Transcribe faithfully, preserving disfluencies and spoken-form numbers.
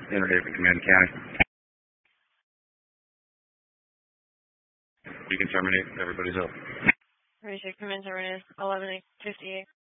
Internet from Command County. You can terminate. Everybody's up. Ready to come in, terminate eleven fifty-eight.